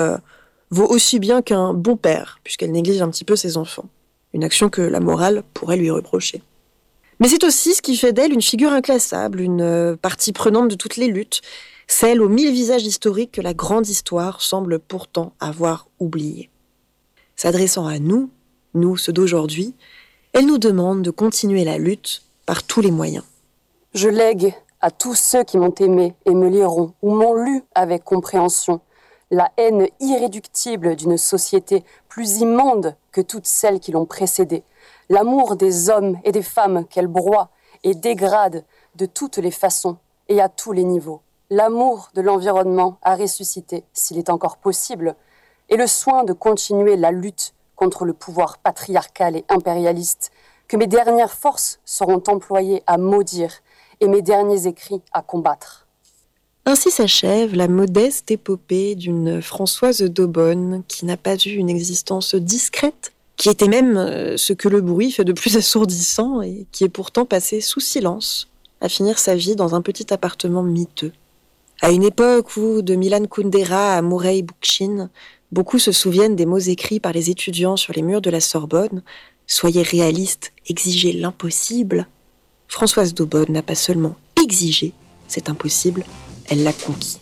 vaut aussi bien qu'un bon père, puisqu'elle néglige un petit peu ses enfants. Une action que la morale pourrait lui reprocher. Mais c'est aussi ce qui fait d'elle une figure inclassable, une partie prenante de toutes les luttes, celle aux 1000 visages historiques que la grande histoire semble pourtant avoir oubliés. S'adressant à nous, ceux d'aujourd'hui, elle nous demande de continuer la lutte par tous les moyens. Je lègue à tous ceux qui m'ont aimé et me liront ou m'ont lu avec compréhension la haine irréductible d'une société plus immonde que toutes celles qui l'ont précédée, l'amour des hommes et des femmes qu'elle broie et dégrade de toutes les façons et à tous les niveaux, l'amour de l'environnement à ressusciter, s'il est encore possible, et le soin de continuer la lutte contre le pouvoir patriarcal et impérialiste que mes dernières forces seront employées à maudire et mes derniers écrits à combattre. Ainsi s'achève la modeste épopée d'une Françoise d'Aubonne qui n'a pas eu une existence discrète, qui était même ce que le bruit fait de plus assourdissant et qui est pourtant passée sous silence à finir sa vie dans un petit appartement miteux. À une époque où, de Milan Kundera à Murray Bookchin, beaucoup se souviennent des mots écrits par les étudiants sur les murs de la Sorbonne, « Soyez réalistes, exigez l'impossible », Françoise d'Aubonne n'a pas seulement exigé cet impossible, elle l'a conquis.